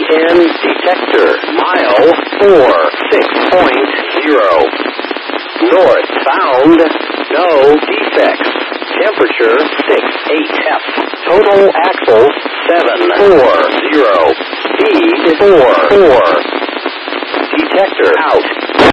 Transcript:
EN detector. Mile 46.0. Northbound, no defects. Temperature 68F. Total axles 740. Speed 44. Detector out.